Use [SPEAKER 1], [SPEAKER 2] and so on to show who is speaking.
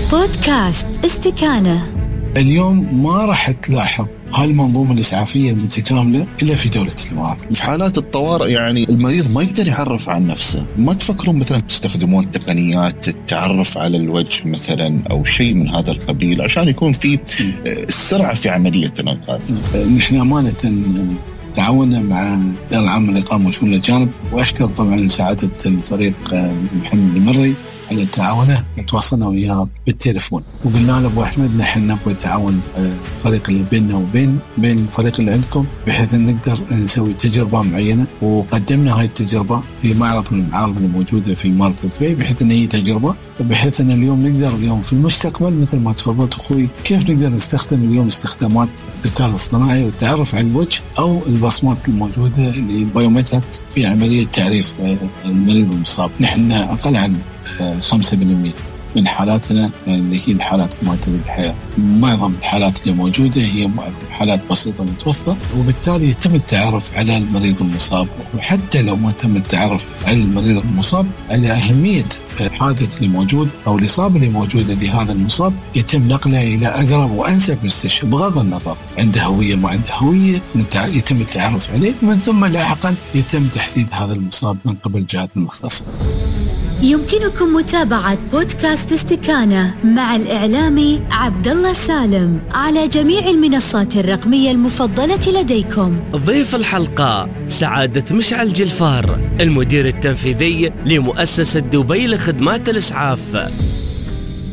[SPEAKER 1] بودكاست استكانة.
[SPEAKER 2] اليوم ما راح تلاحظ هالمنظومة الإسعافية المتكاملة إلا في دولة الإمارات.
[SPEAKER 3] في حالات الطوارئ يعني المريض ما يقدر يعرف عن نفسه، ما تفكرون مثلا تستخدمون تقنيات التعرف على الوجه مثلا أو شيء من هذا القبيل عشان يكون في السرعة في عملية الإنقاذ؟
[SPEAKER 2] نحن أمانة تعاوننا مع دار العامة للإقامة وشؤون الأجانب، وأشكر طبعا سعادة الفريق محمد المري على تعاونه. تواصلنا وياه بالتليفون وقلنا له أبو أحمد نحن نبغى تعاون الفريق اللي بيننا وبين الفريق اللي عندكم بحيث أن نقدر نسوي تجربة معينة، وقدمنا هاي التجربة في معرض من المعارض الموجودة في إمارة دبي بحيث أن هي تجربة، وبحيث أن اليوم نقدر اليوم في المستقبل مثل ما تفضلت أخوي كيف نقدر نستخدم اليوم استخدامات الذكاء الاصطناعي والتعرف على الوجه أو البصمات الموجودة اللي بايومتريك في عملية تعريف المريض المصاب. نحن أقل عن 5% من حالاتنا اللي هي الحالات معتدلة الحياة. معظم الحالات اللي موجودة هي حالات بسيطة متوسطة، وبالتالي يتم التعرف على المريض المصاب، وحتى لو ما تم التعرف على المريض المصاب على أهمية الحادث اللي موجود أو الإصابة اللي موجودة لهذا المصاب يتم نقله إلى أقرب وأنسب مستشفى بغض النظر عنده هوية ما عنده هوية، يتم التعرف عليه ومن ثم لاحقا يتم تحديد هذا المصاب من قبل الجهات المختصة.
[SPEAKER 1] يمكنكم متابعة بودكاست استكانة مع الإعلامي عبد الله سالم على جميع المنصات الرقمية المفضلة لديكم.
[SPEAKER 4] ضيف الحلقة سعادة مشعل جلفار، المدير التنفيذي لمؤسسة دبي لخدمات الإسعاف.